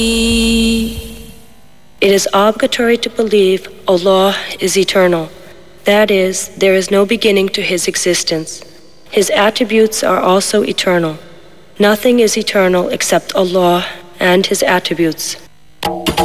It is obligatory to believe Allah is eternal. That is, there is no beginning to His existence. His attributes are also eternal. Nothing is eternal except Allah and His attributes.